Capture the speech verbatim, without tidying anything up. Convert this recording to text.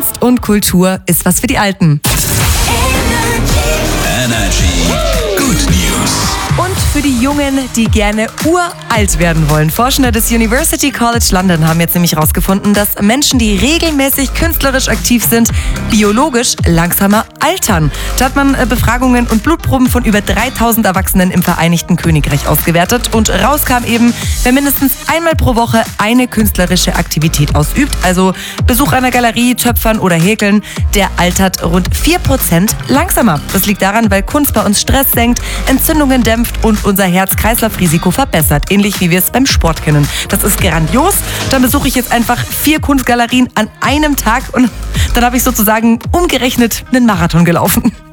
Kunst und Kultur ist was für die Alten. Energy. Good News. Und für die Jungen, die gerne uralt werden wollen. Forschende des University College London haben jetzt nämlich herausgefunden, dass Menschen, die regelmäßig künstlerisch aktiv sind, biologisch langsamer altern. Da hat man Befragungen und Blutproben von über dreitausend Erwachsenen im Vereinigten Königreich ausgewertet. Und rauskam eben, wer mindestens einmal pro Woche eine künstlerische Aktivität ausübt, also Besuch einer Galerie, Töpfern oder Häkeln, der altert rund vier Prozent langsamer. Das liegt daran, weil Kunst bei uns Stress senkt, Entzündungen dämpft und unser Herz-Kreislauf-Risiko verbessert, ähnlich wie wir es beim Sport kennen. Das ist grandios. Dann besuche ich jetzt einfach vier Kunstgalerien an einem Tag und dann habe ich sozusagen umgerechnet einen Marathon gelaufen.